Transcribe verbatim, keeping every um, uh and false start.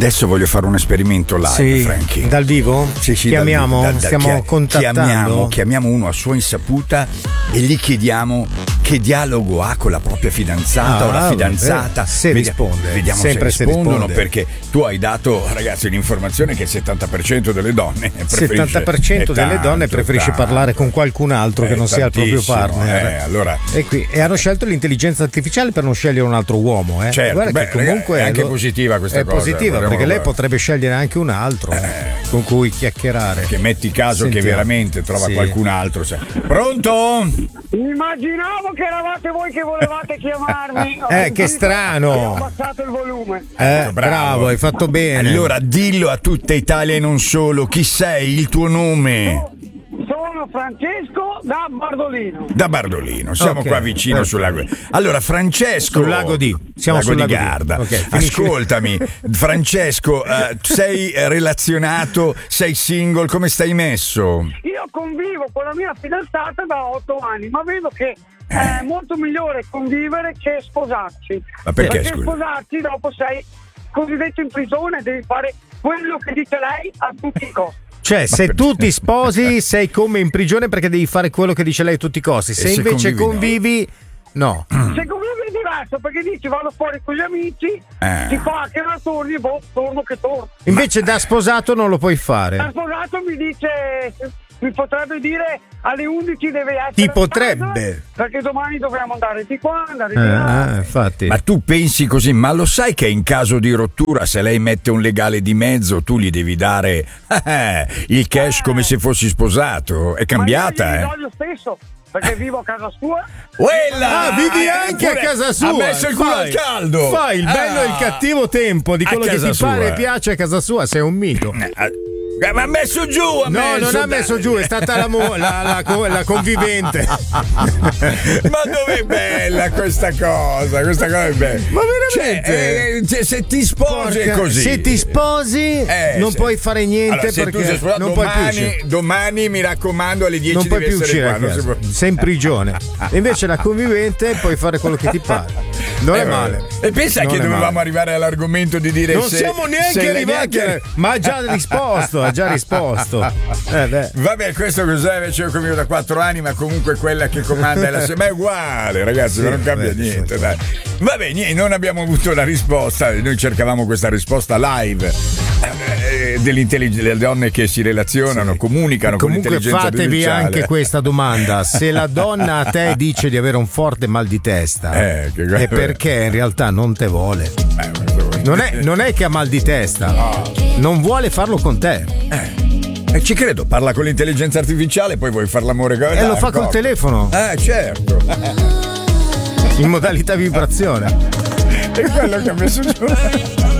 Adesso voglio fare un esperimento live, sì, Frankie. Dal vivo? Sì, sì, chiamiamo? dal, dal, Stiamo chia- contattando? Chiamiamo, chiamiamo uno a sua insaputa e gli chiediamo che dialogo ha con la propria fidanzata ah, o la fidanzata. Se Vedi- risponde. Vediamo Sempre se rispondono, se risponde. perché tu hai dato, ragazzi, l'informazione che il settanta per cento delle donne preferisce, settanta per cento delle tanto, donne preferisce tanto. parlare con qualcun altro che È non sia il proprio tantissimo, partner. eh, allora... e, qui, e hanno scelto l'intelligenza artificiale per non scegliere un altro uomo. Eh. Certo, Guarda beh, che comunque è anche lo- positiva questa è cosa. positiva vorremmo- perché lei potrebbe scegliere anche un altro eh, con cui chiacchierare. Che metti caso Sentiamo. che veramente trova Sì. qualcun altro. sai. Pronto? Immaginavo che eravate voi che volevate chiamarmi. Ho Eh, che sentito strano. e Ho abbassato il volume. Eh, bravo, hai fatto bene. Allora dillo a tutta Italia e non solo. Chi sei? Il tuo nome? Sono Francesco da Bardolino. Da Bardolino, siamo Ok, qua vicino perfetto. sul lago. Allora, Francesco. Sul lago di. Siamo lago sul di lago di. Garda. Ok, finisci. Ascoltami, Francesco, eh, sei relazionato? Sei single? Come stai messo? Io convivo con la mia fidanzata da otto anni, ma vedo che è molto migliore convivere che sposarsi. Ma perché, scusa? sposarsi dopo sei cosiddetto in prigione, devi fare quello che dice lei a tutti i costi. Cioè, se tu ti sposi, sei come in prigione perché devi fare quello che dice lei a tutti i costi. Se, se invece convivi, convivi, no. Se convivi è diverso perché dici vado fuori con gli amici, Eh. si fa che non torni, boh, torno che torno. Invece da sposato non lo puoi fare. Il sposato mi dice, mi potrebbe dire alle undici deve essere Ti a casa, potrebbe. perché domani dobbiamo andare di qua, andare di là. Eh, eh, infatti. Ma tu pensi così, ma lo sai che in caso di rottura, se lei mette un legale di mezzo, tu gli devi dare eh, il cash Eh. come se fossi sposato? È cambiata, Ma io eh? gli do lo stesso, perché vivo a casa sua. Quella! Ah, vivi anche a Pure- casa sua. Ha messo il culo Fai- al caldo. Fai il bello e il Ah. cattivo tempo di A quello che casa ti sua. pare e piace a casa sua. Sei un mito. Eh, Ma ha messo giù, ha No, messo, non ha dai. messo giù, è stata la, mo- la, la co- la convivente. Ma dov'è bella questa cosa? Questa cosa è bella. Ma veramente? Cioè, eh, cioè, se ti sposi è Porca- così. Se ti sposi, Eh, non se- puoi fare niente Allora, se tu perché sei sposato, non puoi più domani, uscire. domani mi raccomando alle dieci Non puoi devi più essere uscire qua. a non si casa. può- Sei in prigione. E invece la convivente puoi fare quello che ti pare. Non Eh, è male. E pensa Non che è dovevamo male. arrivare all'argomento di dire Non se, siamo neanche se arrivati, neanche- ma ha già risposto, ha già risposto. Eh beh. Vabbè, questo cos'è? Invece io convivo da quattro anni, ma comunque quella che comanda è la se- ma è uguale, ragazzi, Sì, ma non cambia beh, niente. sì. Dai. Vabbè, niente, non abbiamo avuto la risposta. Noi cercavamo questa risposta live eh, dell'intellig- delle donne che si relazionano, Sì. comunicano con Comunque l'intelligenza fatevi artificiale. anche questa domanda: se la donna a te dice di avere un forte mal di testa, Eh, che- è perché in realtà non te vuole. Eh, questo- Non è, non è che ha mal di testa, non vuole farlo con te. Eh, ci credo, parla con l'intelligenza artificiale, poi vuoi fare l'amore con E lo fa col telefono, Eh, certo. in modalità vibrazione. È quello che ha messo giù.